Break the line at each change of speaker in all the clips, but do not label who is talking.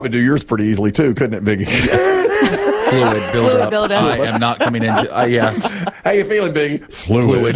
would do yours pretty easily too, couldn't it, Biggie?
Fluid buildup. I am not coming into. Yeah.
How you feeling, Biggie? Fluid.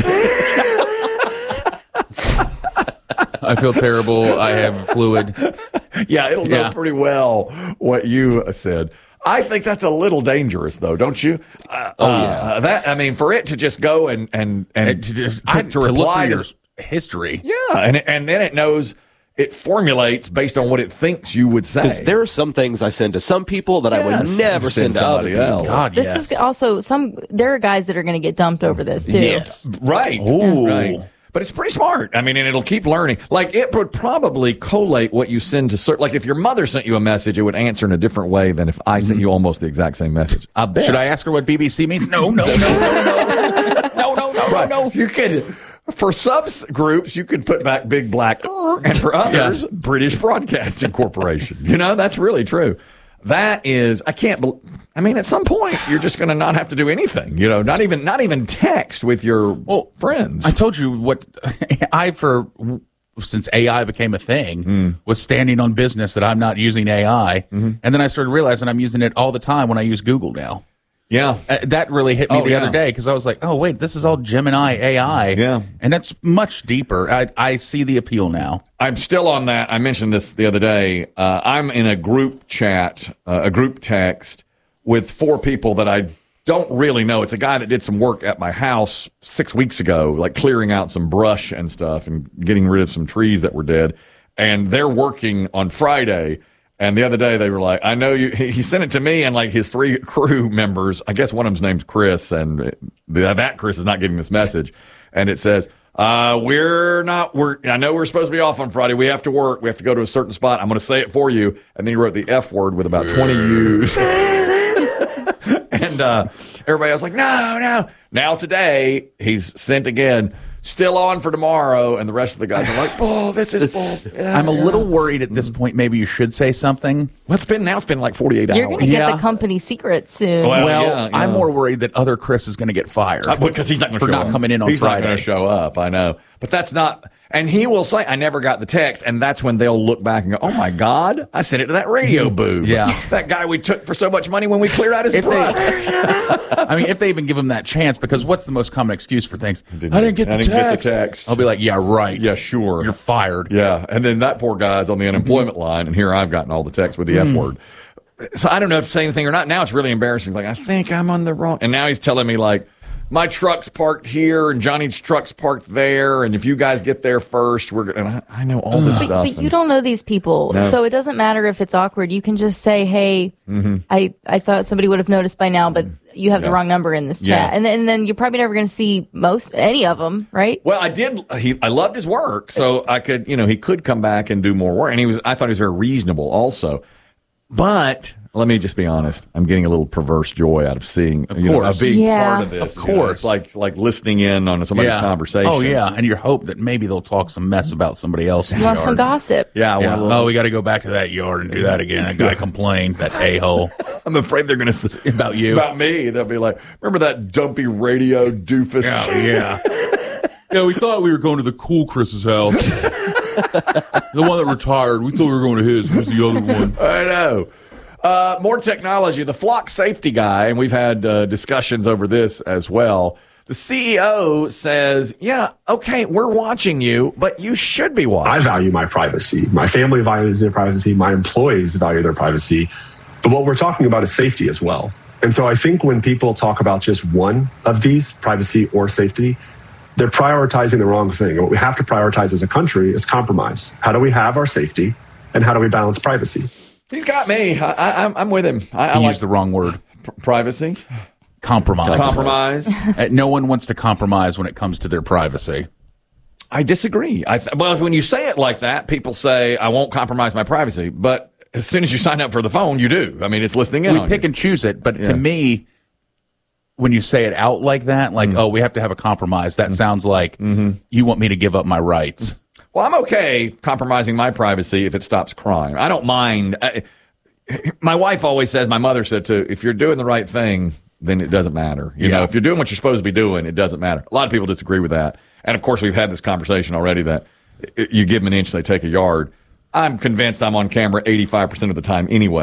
I feel terrible. I have fluid.
Yeah, it'll know pretty well what you said. I think that's a little dangerous, though, don't you? That, I mean, for it to just go and to reply
to your history.
Yeah, and then it knows. It formulates based on what it thinks you would say.
Because there are some things I send to some people that I would never send to other people.
God,
this is also there are guys that are going to get dumped over this too.
Yes, right.
Ooh.
Right. But it's pretty smart. I mean, and it'll keep learning. Like, it would probably collate what you send to certain. Like, if your mother sent you a message, it would answer in a different way than if I sent you almost the exact same message. I bet.
Should I ask her what BBC means? No.
No. You could. For subgroups, you could put back Big Black, and for others, British Broadcasting Corporation. You know, that's really true. That is, I mean, at some point, you're just going to not have to do anything. You know, not even text with your friends.
I told you what since AI became a thing, was standing on business that I'm not using AI, and then I started realizing I'm using it all the time when I use Google now.
Yeah.
That really hit me the other day because I was like, oh, wait, this is all Gemini AI.
Yeah.
And that's much deeper. I see the appeal now.
I'm still on that. I mentioned this the other day. I'm in a group chat, a group text with 4 people that I don't really know. It's a guy that did some work at my house 6 weeks ago, like clearing out some brush and stuff and getting rid of some trees that were dead. And they're working on Friday. And the other day they were like, I know you, he sent it to me and like his 3 crew members, I guess one of them's name's Chris, and that Chris is not getting this message. And it says, I know we're supposed to be off on Friday. We have to work. We have to go to a certain spot. I'm going to say it for you. And then he wrote the F word with about 20 U's. And everybody else like, no. Now today he's sent again. Still on for tomorrow, and the rest of the guys are like, "Oh, this is bull." Yeah,
I'm a little worried at this point. Maybe you should say something.
Well, it's been like 48 hours.
You're going to get the company secret soon.
Well,
I'm more worried that other Chris is going to get fired
because he's not going to
for not coming in on
He's
Friday.
Not going to show up. I know, but that's not. And he will say, "I never got the text," and that's when they'll look back and go, "Oh my God, I sent it to that radio boob."
Yeah,
that guy we took for so much money when we cleared out his brush.
I mean, if they even give him that chance, because what's the most common excuse for things? I didn't get the text. I'll be like, yeah, right.
Yeah, sure.
You're fired.
Yeah, and then that poor guy's on the unemployment line, and here I've gotten all the texts with the F word. So I don't know if to say anything or not. Now it's really embarrassing. It's like, I think I'm on the wrong. And now he's telling me, like, my truck's parked here and Johnny's truck's parked there, and if you guys get there first, we're going to. I know all this stuff.
But you don't know these people, so it doesn't matter if it's awkward. You can just say, hey, I thought somebody would have noticed by now, but you have the wrong number in this chat. And then you're probably never going to see any of them, right?
Well, I loved his work, so I could, he could come back and do more work. And I thought he was very reasonable also. But let me just be honest. I'm getting a little perverse joy out of seeing, a big part of this.
Of course.
It's like listening in on somebody's conversation.
Oh, yeah. And you hope that maybe they'll talk some mess about somebody else.
You want some gossip.
Yeah.
We got to go back to that yard and do that again. That guy complained, that a-hole.
I'm afraid they're going to say
about you.
About me. They'll be like, remember that dumpy radio doofus?
Yeah. Yeah, we thought we were going to the cool Chris's house. The one that retired. We thought we were going to his. Who's the other one?
I know. More technology. The flock safety guy, and we've had discussions over this as well. The CEO says, yeah, okay, we're watching you, but you should be watching.
I value my privacy. My family values their privacy. My employees value their privacy. But what we're talking about is safety as well. And so I think when people talk about just one of these, privacy or safety, they're prioritizing the wrong thing. And what we have to prioritize as a country is compromise. How do we have our safety, and how do we balance privacy?
He's got me. I'm with him. I
used the wrong word.
Privacy?
Compromise. No one wants to compromise when it comes to their privacy.
I disagree. Well, when you say it like that, people say, I won't compromise my privacy. But as soon as you sign up for the phone, you do. I mean, it's listening in
We
on
pick
you.
and choose it. But to me, when you say it out like that, like, oh, we have to have a compromise, that sounds like you want me to give up my rights.
Well, I'm okay compromising my privacy if it stops crime. I don't mind. My wife always says, my mother said too, if you're doing the right thing, then it doesn't matter. You know, if you're doing what you're supposed to be doing, it doesn't matter. A lot of people disagree with that. And of course, we've had this conversation already that you give them an inch, they take a yard. I'm convinced I'm on camera 85% of the time anyway.